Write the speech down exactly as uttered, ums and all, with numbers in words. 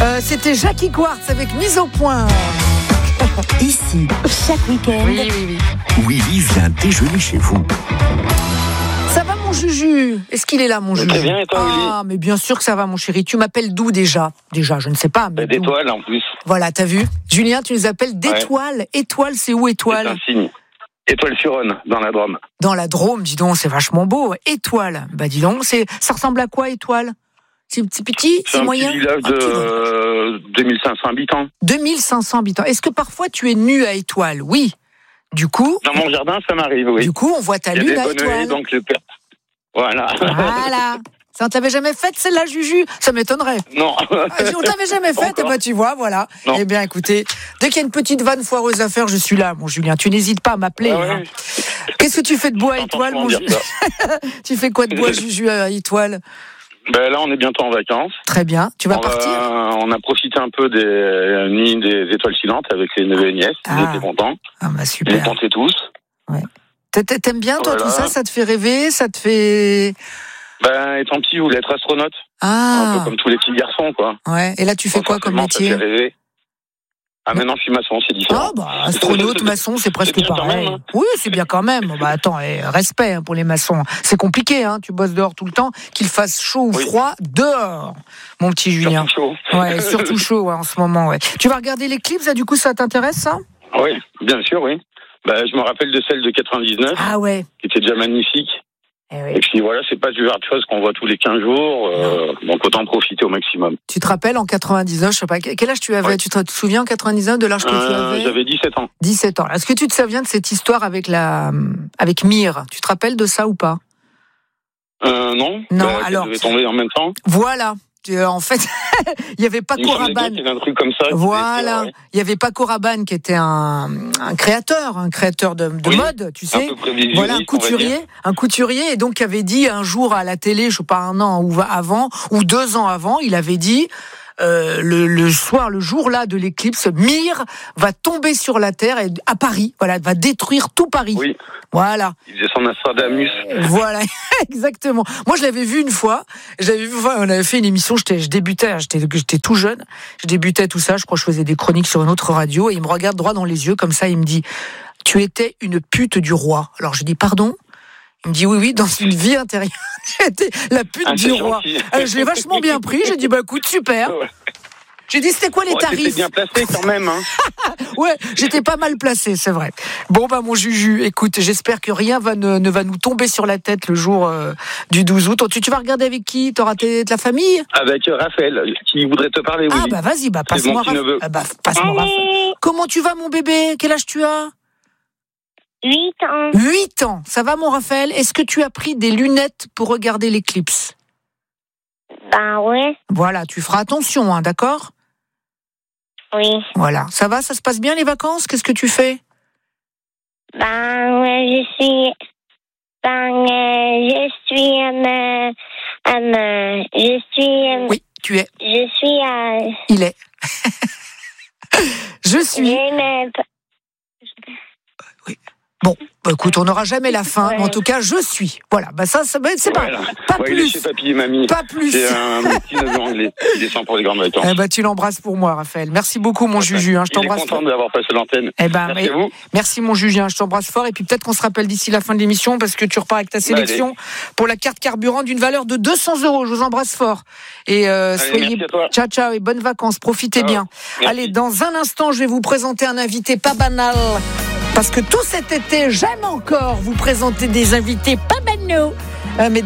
Euh, c'était Jackie Quartz avec Mise au point. Ici, chaque week-end, Oui, oui, oui. Willy vient déjeuner chez vous. Ça va mon Juju? Est-ce qu'il est là mon Juju? Très bien, et toi, Willy? Ah, mais bien sûr que ça va mon chéri. Tu m'appelles d'où déjà? Déjà, je ne sais pas. Mais d'où? D'étoiles en plus. Voilà, t'as vu? Julien, tu nous appelles d'étoiles. Ouais. Étoile, c'est où C'est étoile? un signe. Étoile-sur-Rhône, dans la Drôme. Dans la Drôme, dis donc, c'est vachement beau. Étoile, bah dis donc, c'est, ça ressemble à quoi étoile? C'est petit, petit, C'est c'est un moyen? petit village Un petit de village. euh, deux mille cinq cents habitants. deux mille cinq cents habitants. Est-ce que parfois tu es nu à étoile? Oui. Du coup, Dans mon jardin, ça m'arrive, oui. du coup, on voit ta Il y a lune des à bonnes étoile. haies, donc le père. Voilà. Voilà. Ça, on t'avait jamais faite celle-là, Juju? Ça m'étonnerait. Non. Ah, si on t'avait jamais faite, eh ben, tu vois, voilà. Non. Eh bien, écoutez, dès qu'il y a une petite vanne foireuse à faire, je suis là, mon Julien. Tu n'hésites pas à m'appeler. Ah ouais. Hein. Qu'est-ce que tu fais de beau à J'entends étoile, mon souvent Juju? dire ça. Tu fais quoi de beau à Juju à étoile? Ben là, on est bientôt en vacances. Très bien. Tu vas on, partir? va- on a profité un peu des nuits des étoiles filantes avec les neveux et nièces. Ah. Ils étaient contents. Ah, bah, Ils les super. comptaient tous. T'a- t'a- T'aimes bien, toi, Voilà. tout ça? Ça te fait rêver? Ça te fait. Ben, étant petit, je voulais être astronaute. Un Ah. peu comme tous les petits garçons, quoi. Ouais. Et là, tu fais Bon, quoi comme forcément, ça métier? fait rêver. Ah, maintenant, je suis maçon, c'est différent. Ah, bah, astronaute, maçon, c'est presque bien quand pareil. même, hein. Oui, c'est bien quand même. Bah, attends, eh, respect hein, pour les maçons. C'est compliqué, hein. Tu bosses dehors tout le temps. Qu'il fasse chaud ou Oui. froid, dehors, mon petit Julien. Surtout chaud. Ouais, surtout chaud ouais, en ce moment, ouais. Tu vas regarder les clips, ça, du coup, ça t'intéresse, ça? Oui, bien sûr, oui. Ben, je me rappelle de celle de quatre-vingt-dix-neuf, Ah ouais. qui était déjà magnifique. Eh Et oui. puis voilà, c'est pas du genre de choses qu'on voit tous les quinze jours, euh, donc autant profiter au maximum. Tu te rappelles, en quatre-vingt-dix-neuf, je sais pas, quel âge tu avais? Ouais. Tu te souviens, en quatre-vingt-dix-neuf, de l'âge que tu Euh, avais? J'avais dix-sept ans. dix-sept ans. Est-ce que tu te souviens de cette histoire avec la, avec Mire? Tu te rappelles de ça ou pas? Euh, non. Non, Ben, alors- Elle devait tomber en même temps. Voilà. Euh, En fait, il y avait pas Il me semblait bien Rabanne. qu'il y avait un truc comme ça. qui Voilà, était, ouais, il y avait Paco Rabanne qui était un, un créateur, un créateur de, de Oui, mode, tu un sais. peu prévisionniste, Voilà, un on va dire. couturier, un couturier, et donc qui avait dit un jour à la télé, je sais pas un an ou avant ou deux ans avant, il avait dit euh, le, le soir, le jour là de l'éclipse, Mire va tomber sur la terre et à Paris, voilà, va détruire tout Paris. Oui, Voilà. il faisait son Nostradamus. Voilà, exactement. Moi, je l'avais vu une fois. J'avais vu, enfin, on avait fait une émission. J'étais, je débutais, j'étais, j'étais tout jeune. Je débutais tout ça. Je crois que je faisais des chroniques sur une autre radio. Et il me regarde droit dans les yeux comme ça. Il me dit, tu étais une pute du roi. Alors je dis, pardon. Il me dit, oui, oui, dans une vie antérieure, j'étais la pute Ah, du c'est roi. gentil. Alors, je l'ai vachement bien pris. J'ai dit, bah écoute, super. Ouais. J'ai dit, c'était quoi les Bon, t'étais tarifs? bien placé quand même. Hein. Ouais, j'étais pas mal placé, c'est vrai. Bon, bah, mon Juju, écoute, j'espère que rien va ne, ne va nous tomber sur la tête le jour euh, du douze août. Tu, tu vas regarder avec qui? T'auras tes- de la famille? Avec euh, Raphaël, qui voudrait te parler, oui. Ah, bah, vas-y, bah, C'est mon passe-moi petit Raph- neveu. ah, bah, passe-moi Raphaël. Comment tu vas, mon bébé? Quel âge tu as? huit ans. huit ans. Ça va, mon Raphaël? Est-ce que tu as pris des lunettes pour regarder l'éclipse? Ben ouais, Voilà, tu feras attention, hein, d'accord? oui. Voilà. Ça va? Ça se passe bien, les vacances? Qu'est-ce que tu fais? Ben ouais, je suis. Ben euh, je suis. Euh, euh, euh, je suis. Euh, Oui, tu es. Je suis. Euh, Il est. Je suis. j'ai une- Bon, bah, écoute, on n'aura jamais la fin, Ouais. mais en tout cas, je suis. Voilà, bah ça, ça c'est pas, Voilà. pas Ouais, il est plus. chez papy et mamie. Pas plus. C'est un petit neveu anglais. Il descend pour les grandes vacances. Eh ben, tu l'embrasses pour moi, Raphaël. Merci beaucoup, mon Juju. Hein, je Il est t'embrasse content fort. d'avoir passé l'antenne. Eh ben, Merci mais- à vous. merci, mon Juju. Hein, je t'embrasse fort. Et puis peut-être qu'on se rappelle d'ici la fin de l'émission parce que tu repars avec ta sélection pour la carte carburant d'une valeur de deux cents euros. Je vous embrasse fort. Et euh, Allez, soyez. merci à toi. Ciao, ciao et bonnes vacances. Profitez Ciao. bien. Merci. Allez, dans un instant, je vais vous présenter un invité pas banal. Parce que tout cet été, j'aime encore vous présenter des invités pas banaux. Euh, mais